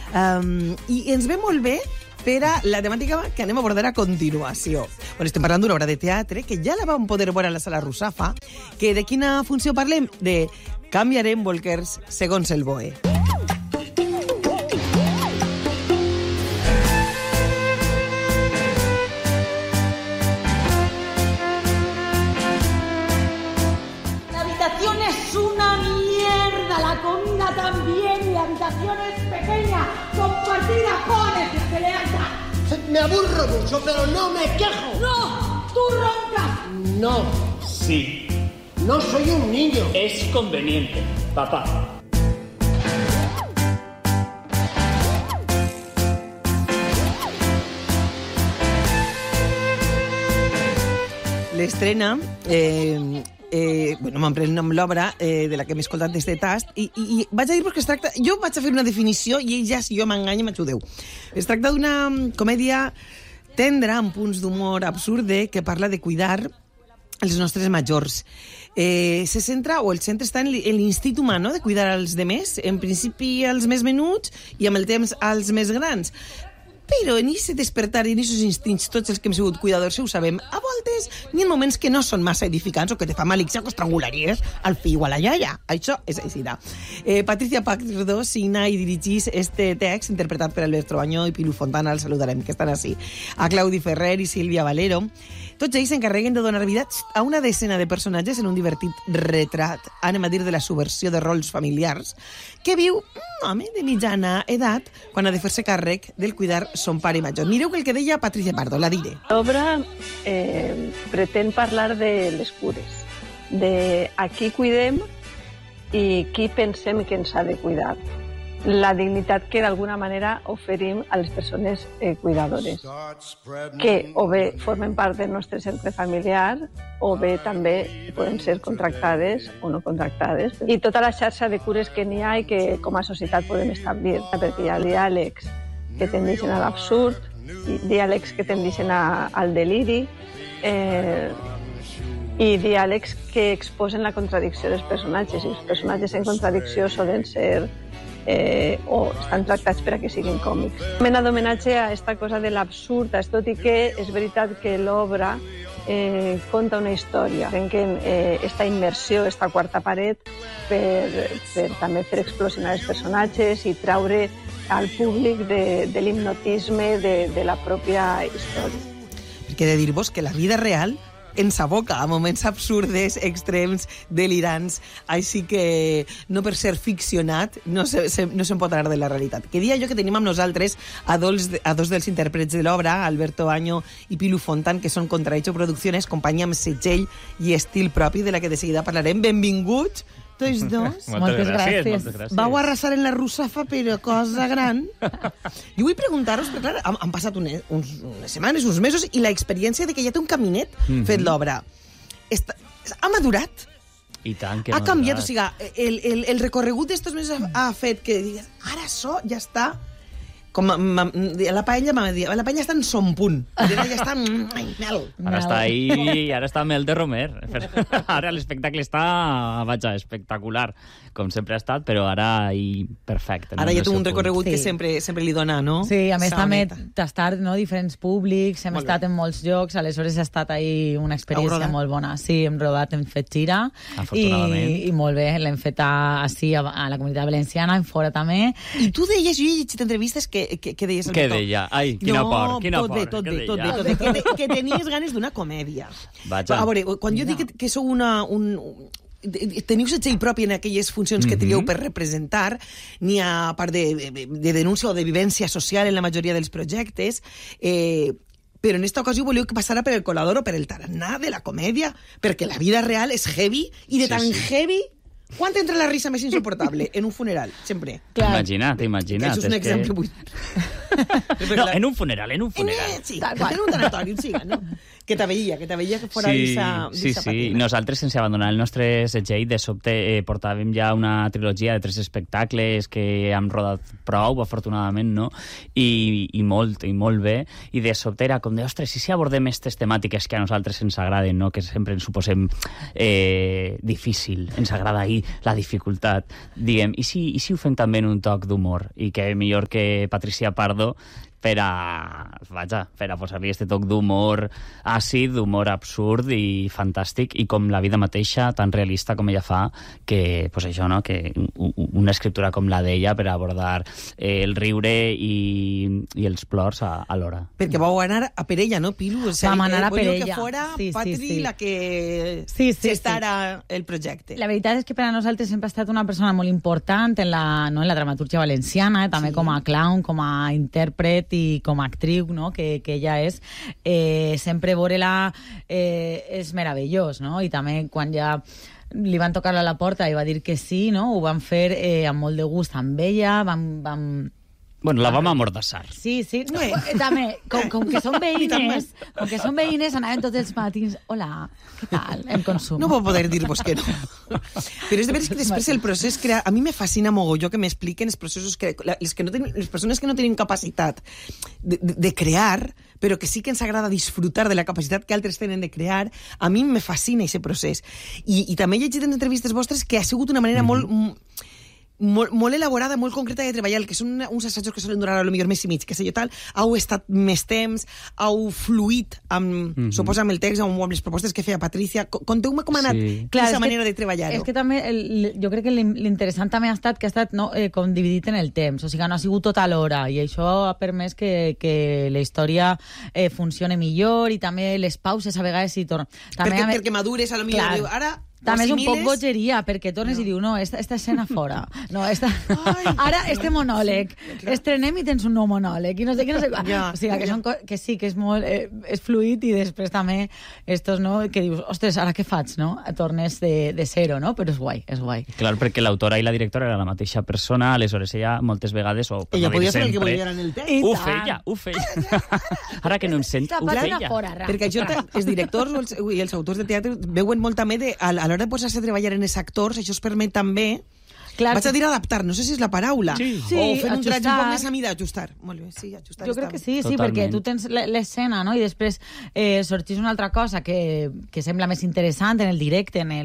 I ens ve molt bé per a la temàtica que anem a abordar a continuació. Estem parlant d'una obra de teatre que ja la vam poder veure a la Sala Russafa, que de quina funció parlem? De Canviarem bolquers segons el BOE. La habitación es una mierda, la comida también, y la habitación es pequeña, compartida, pones y peleas. Me aburro mucho, pero no me quejo. ¡No! ¡Tú roncas! No. Sí. No soy un niño. Es conveniente, papá. L'estrena, m'han pres nom l'obra de la que hem escoltat des de Tast, i vaig a dir-vos que es tracta... Jo vaig a fer una definició i ell ja, si jo m'enganyo, m'ajudeu. Es tracta d'una comèdia tendra, amb punts d'humor absurde, que parla de cuidar els nostres majors. Se centra, o el centre està en l'instint humà, no?, de cuidar els demés, en principi als més menuts i amb el temps als més grans. Però en aquest despertar, en aquests instints, tots els que hem sigut cuidadors, ho sabem, a voltes n'hi ha moments que no són massa edificants o que te fa malicia que estrangularies al fill o a la iaia. Això és així. Patricia Pardo signa i dirigís este text, interpretat per Alberto Bañó i Pilu Fontana, el saludarem, que estan així. A Claudi Ferrer i Sílvia Valero. Tots ells s'encarreguen de donar vida a una decena de personatges en un divertit retrat, anem a dir, de la subversió de rols familiars, que viu un home de mitjana edat quan ha de fer-se càrrec del cuidar son pare major. Mireu el que deia Patricia Pardo, la diré. L'obra pretén parlar de les cures, de a qui cuidem i qui pensem que ens ha de cuidar. La dignitat que d'alguna manera oferim a les persones cuidadores, que o bé formen part del nostre centre familiar o bé també poden ser contractades o no contractades. I tota la xarxa de cures que n'hi ha i que com a societat podem establir, perquè hi ha diàlegs que tendeixen a l'absurd, diàlegs que tendeixen al deliri, i diàlegs que exposen la contradicció dels personatges. I els personatges en contradicció solen ser o estan tractats per a que siguin còmics. Mena d'homenatge a aquesta cosa de l'absurd, tot i que és veritat que l'obra conta una història. Trenquen esta immersió, esta quarta paret, per també fer explosionar els personatges i traure al públic de l'hipnotisme de la pròpia història. Perquè he de dir-vos que la vida real ens aboca a moments absurdes, extrems, delirants, així que no per ser ficcionat no se'n pot anar de la realitat. Que dia jo que tenim amb nosaltres a dos dels intèrprets de l'obra, Alberto Baño i Pilu Fontan, que són Contrahecho Producciones, companyia amb segell i estil propi, de la que de seguida parlarem. Benvinguts, tots dos. Moltes gràcies. Vau arrasar en la Russafa, però cosa gran. Jo vull preguntar-vos, perquè clar, han passat unes setmanes, uns mesos, i l'experiència de que ja té un caminet fet l'obra. Ha madurat? I tant que ha canviat, o sigui, el recorregut d'estos mesos ha fet que digues, ara això ja està... Com la paella està en son punt. Ja està mel. Ara està ahí, ara està mel de Romer. Ara l'espectacle està, vaja, espectacular, com sempre ha estat, però ara perfecte. Ara ja té un recorregut que sempre li dona, no? Sí, a més també d'estar diferents públics, hem estat en molts llocs, aleshores ha estat ahí una experiència molt bona. Sí, hem rodat, hem fet gira, i molt bé, l'hem fet així a la Comunitat Valenciana, en fora també. I tu deies, jo he llegit entrevistes que deies... Què deia? Ai, quina por, quina por. Tot bé. Que tenies ganes d'una comèdia. A veure, quan jo dic que sou teniu setgell propi en aquelles funcions que trieu per representar, n'hi ha part de denúncia o de vivència social en la majoria dels projectes, però en esta ocasió voleu que passara per el colador o per el tarannà de la comèdia, perquè la vida real és heavy, i de tan heavy... Quan entra la risa més insoportable? En un funeral, sempre. Imagina't. Això és un exemple. No, en un funeral. Sí, en un tanatori, no? que t'aveia que fora d'esa Sí. Nosaltres, sense abandonar el nostre segell, de sobte portàvem ja una trilogia de 3 espectacles que hem rodat prou, afortunadament, no? I molt bé. I de sobte era com de, ostres, si abordem aquestes temàtiques que a nosaltres ens agraden, no? Que sempre ens ho posem difícil, ens agrada ahir la dificultat. Diguem, i si ho fem també en un toc d'humor? I que millor que Patricia Pardo per a posar-li aquest toc d'humor àcid, d'humor absurd i fantàstic, i com la vida mateixa, tan realista com ella fa, que, pues això, no?, que una escriptura com la d'ella per abordar el riure i els plors alhora. Perquè vau anar a per ella, no, Pilu? Vam anar a per ella. Que fora Patri la que s'estara el projecte. La veritat és que per a nosaltres sempre ha estat una persona molt important en la dramatúrgia valenciana, també com a clown, com a intèrpret i com a actriu, no?, que ella és, sempre veure-la és meravellós, no? I també quan ja li van tocar a la porta i va dir que sí, no?, ho van fer amb molt de gust amb ella, Bueno, la vam amordassar. Sí, no, també, com que són veïnes, anaven tots els matins, hola, què tal, el consum? No puc poder dir-vos que no. Però és de veres que després el procés crea... A mi me fascina mogolló que m'expliquen els processos que les persones que no tenen capacitat de crear, però que sí que ens agrada disfrutar de la capacitat que altres tenen de crear, a mi me fascina aquest procés. I també he llegit en entrevistes vostres que ha sigut una manera molt elaborada, molt concreta de treballar, que són uns assajos que solen durar a lo millor mes i mig, que sé jo tal, heu estat més temps, heu fluït suposa amb el text, amb les propostes que feia Patricia. Conteu-me com ha anat aquesta manera de treballar-ho. És que també, jo crec que l'interessant també ha estat que ha estat com dividit en el temps, o sigui, no ha sigut tot alhora, i això ha permès que la història funcione millor, i també les pauses a vegades hi tornen. Perquè madures, a lo millor diu, ara... També és un poc bogeria, perquè tornes i diu, no, esta escena fora. No, ara este monòleg. Estrenem i tens un nou monòleg. I no sé què, no sé... O sigui, que sí, que és molt... És fluid, i després també estos, no?, que dius, ostres, ara què faig, no? Tornes de zero, no? Però és guai, és guai. Clar, perquè l'autora i la directora era la mateixa persona, aleshores ella moltes vegades... Ella podia fer el que volia en el text. Ho feia. Ara que no em sent, ho feia. Perquè això, els directors i els autors de teatre veuen molt també a l'hora de posar-se a treballar en els actors, això es permet també... Clar, vaig a dir adaptar, no sé si és la paraula. Sí, o fer un tratge un poc més a mi d'ajustar. Molt bé, sí, ajustar. Jo crec que sí, perquè tu tens l'escena, no?, i després sortís una altra cosa que sembla més interessant en el directe, en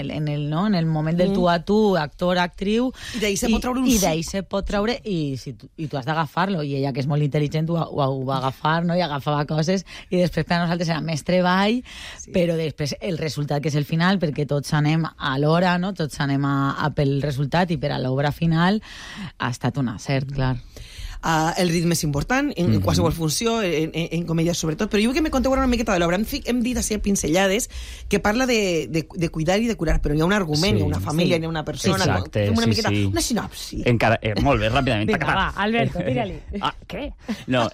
el moment del tu a tu, actor-actriu. I d'ahir se pot treure I d'ahir se pot treure, i tu has d'agafar-lo, i ella, que és molt intel·ligent, ho va agafar, no?, i agafava coses, i després per a nosaltres era més treball, però després el resultat, que és el final, perquè tots anem a l'hora, no?, tots anem a pel resultat, i per a l'obra final ha estat un acert, clar. El ritme és important en qualsevol funció, en comèdia sobretot, però jo vull que me conteu una miqueta de l'obra. Hem dit així pinzellades que parla de cuidar i de curar, però hi ha un argument, hi ha una família, hi ha una persona. Exacte, una miqueta, una sinopsi. Molt bé, ràpidament. Vinga, va, Alberto, tira-li. Què? No,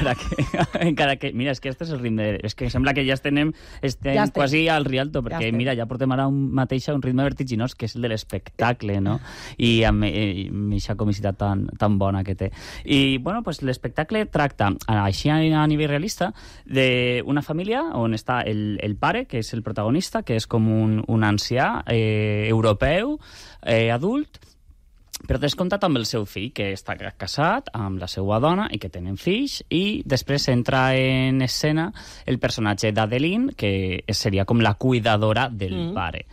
encara que... Mira, és que este és el ritme... És que sembla que ja estem quasi al Rialto, perquè mira, ja portem ara un ritme vertiginós, que és el de l'espectacle, no? I amb aquesta comicitat tan bona que té. I, bueno, pues l'espectacle tracta, així a nivell realista, d'una família on està el pare, que és el protagonista, que és com un ancià europeu, adult, però descomptat amb el seu fill, que està casat amb la seva dona i que tenen fills, i després entra en escena el personatge d'Adeline, que seria com la cuidadora del pare.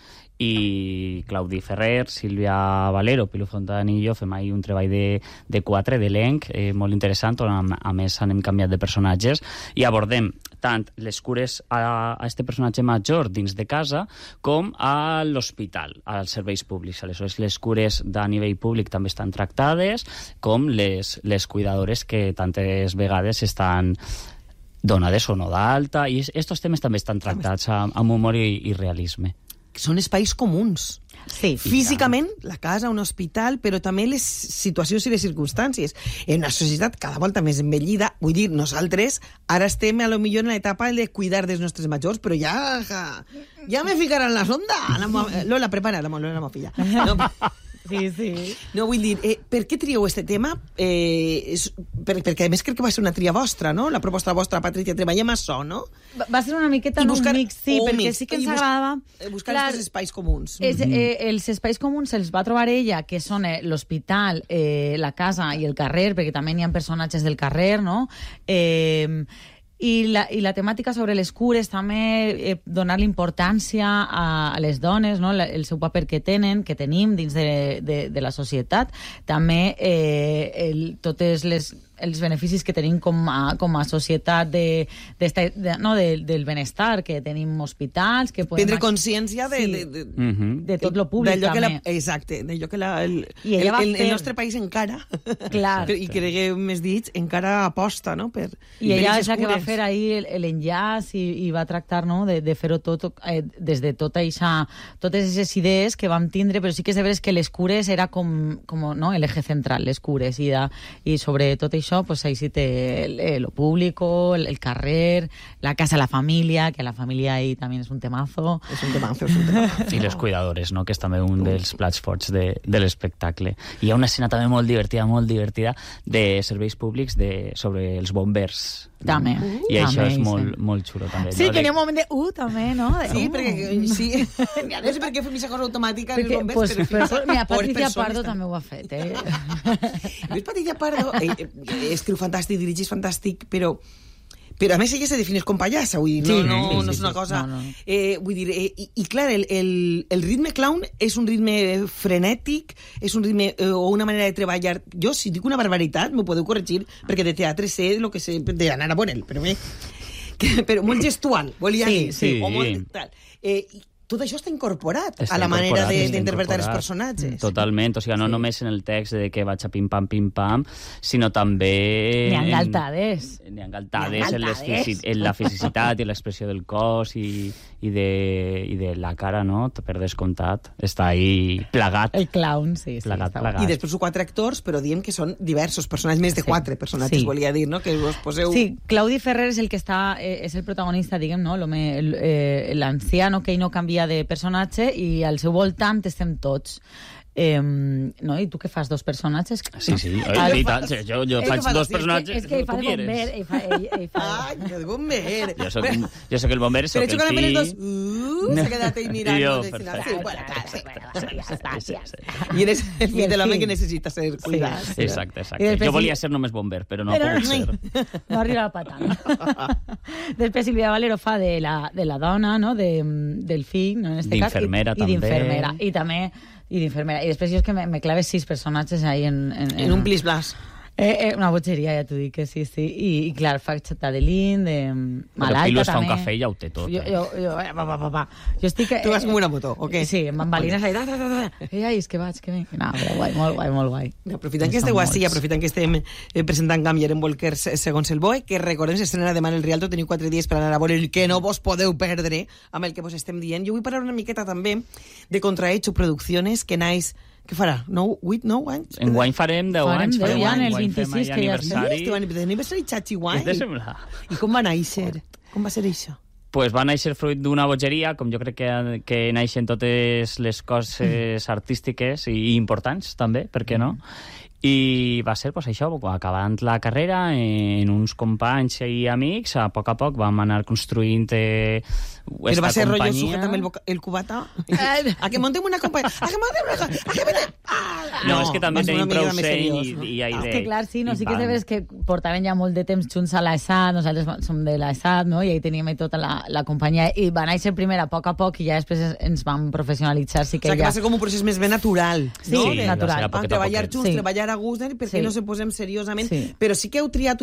I Claudi Ferrer, Sílvia Valero, Pilu Fontanillo, fem ahir un treball de 4 d'elenc molt interessant, on a més anem canviat de personatges, i abordem tant les cures a este personatge major dins de casa com a l'hospital, als serveis públics. Aleshores, les cures a nivell públic també estan tractades, com les cuidadores que tantes vegades estan donades o no d'alta, i estos temes també estan tractats amb humor i realisme. Són espais comuns. Sí, físicament, la casa, un hospital, però també les situacions i les circumstàncies. En una societat cada volta més envellida, vull dir, nosaltres ara estem a lo millor en l'etapa de cuidar dels nostres majors, però ja me ficaran la sonda. Lola, prepara, la meva filla. No, Sí. No, vull dir, per què trieu este tema? Perquè a més crec que va ser una tria vostra, no? La proposta vostra, Patricia, treballem això, no? Va ser una miqueta un mix, sí, perquè sí que ens agradava... Buscar els espais comuns. Els espais comuns els va trobar ella, que són l'hospital, la casa i el carrer, perquè també hi ha personatges del carrer, no? I la temàtica sobre les cures també, donar l'importància a les dones, no? El seu paper que tenim dins de la societat, també totes els beneficis que tenim com a societat del benestar, que tenim hospitals... que prendre consciència de tot lo públic, també. Exacte, d'allò que el nostre país encara, i cregueu més dits, encara aposta, no? I ella és la que va fer ahir l'enllaç i va tractar, no?, de fer-ho tot des de totes aquestes idees que vam tindre, però sí que és de veres que les cures era com l'eje central, les cures, i sobre tot això pues ahí sí té lo público, el carrer, la casa, la família, que la família ahí també és un temazo. És un temazo. I les cuidadores, no?, que és també un dels plats forts de l'espectacle. Hi ha una escena també molt divertida de serveis públics sobre els bombers. També. I això és molt xulo, també. Sí, que n'hi ha un moment de també, no? Sí, perquè... No sé per què fem aquesta cosa automàtica en els bombers, però... Mira, Patricia Pardo també ho ha fet, Lluís Patricia Pardo escriu fantàstic, dirigeix fantàstic, però a més ella se defineix com pallassa, vull dir, no és una cosa... Vull dir, i clar, el ritme clown és un ritme frenètic, és un ritme o una manera de treballar... Jo, si dic una barbaritat, m'ho podeu corregir, perquè de teatre sé el que sé d'anar a Bonel, però molt gestual, volia dir. Sí. O molt tal. Tot això està incorporat a la manera d'interpretar els personatges. Totalment, o sigui, no només en el text de que vaig a pim-pam, sinó també... N'hi ha galtades. N'hi ha galtades en la fisicitat i l'expressió del cos i de la cara, no? Per descomptat. Està ahí plagat. El clown, sí. Plagat. I després 4 actors, però diem que són diversos personatges, més de 4 personatges, volia dir, no? Que us poseu... Sí, Claudi Ferrer és el que està... és el protagonista, diguem, no? L'ancià, que ell no canvia de personatge i al seu voltant estem tots. No? I tu què fas, 2 personatges? Sí, i tant. Jo faig 2 personatges. És que ell fa de bomber. Ai, de bomber. Jo soc el bomber, soc el fill... Però he hecho que s'ha quedat ahí mirant. I eres el fill de l'home que necessita ser cuidat. Exacte. Jo volia ser només bomber, però no ha pogut ser. No arriba la patana. Després Silvia Valero fa de la dona, del fill, en este cas. D'infermera, també. I d'infermera. I també... I d'infermera. I després jo és que me clave 6 personatges ahí en un plis-blas. Una botxeria, ja t'ho dic, que sí. I clar, faig xatadelín, de malalta, també. Però fa un cafè i ja ho té tot. Jo estic... Tu vas com una moto, o què? Sí, amb bambalines ahí, és que vaig, que bé. No, però guai, molt guai. Aprofitant que esteu així, aprofitant que estem presentant Gambier en Volkers segons el BOE, que recordem s'estrena demà en el Rialto, teniu 4 dies per anar a veure el que no vos podeu perdre amb el que vos estem dient. Jo vull parlar una miqueta també de Contrahecho Producciones, que naix... Què farà? 8, 9 anys? Enguany farem 10 anys. Farem 10 anys, el 26 que ja estem. D'aniversari xatxi guai. Què te sembla? I com va néixer? Com va ser això? Pues va néixer fruit d'una bogeria, com jo crec que naixen totes les coses artístiques i importants, també, per què no? I va ser, pues, això, acabant la carrera, en uns companys i amics, a poc vam anar construint esta companyia. Però va ser rotllo sujeta'm el cubata? A que montem una companyia? A que montem una companyia? No, és que també tenim prou seny i idea. És que clar, sí, no, sí que és de veres que portaven ja molt de temps junts a l'ESAT, nosaltres som de l'ESAT, no? I ahí teníem tota la companyia, i va néixer primer a poc i ja després ens vam professionalitzar. O sigui que va ser com un procés més ben natural. Sí, natural. Treballar junts, treballar a gust, perquè no se posem seriosament, però sí que heu triat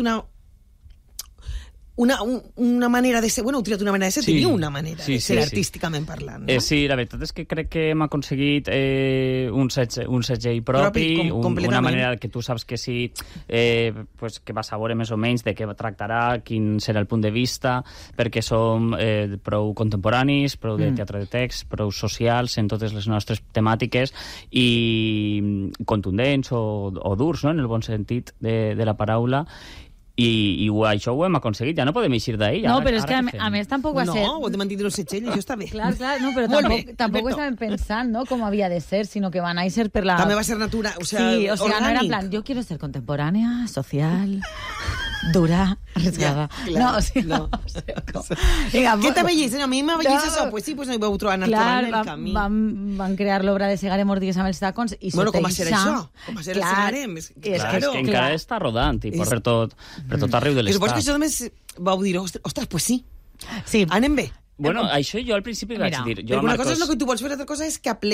una manera de ser, heu triat una manera de ser, teniu una manera de ser artísticament parlant, no? Sí, la veritat és que crec que hem aconseguit un segell propi, una manera que tu saps que sí, que vas a veure més o menys de què tractarà, quin serà el punt de vista, perquè som prou contemporanis, prou de teatre de text, prou socials en totes les nostres temàtiques i contundents o durs, no?, en el bon sentit de la paraula. I això ho hem aconseguit, ja no podem eixir d'ahir. No, però és que a més tampoc va ser... No, ho hem mantindre un setxell i això està bé. Clar, no, però tampoc ho estàvem pensant, ¿no?, com havia de ser, sinó que van a ser per la... També va ser natural, o sea, sí, o sea, orgánic. no era en plan, yo quiero ser contemporánea, social, dura, arriesgada. Ja, no, o sigui, no. Vinga, Què t'avellís? A mi m'avellís això, pues sí, pues no hi vau trobar el camí. Van crear l'obra de Segarem Ordigues amb els tacons i bueno, com va ser això? Com va ser el Segarem? Clar, és que encara està rodant i per tot arreu de l'estat. Però que això només vau dir, ostres, pues sí. Sí. Anem bé. Bueno, això jo al principi vaig dir... Una cosa és el que tu vols fer, l'altra cosa és que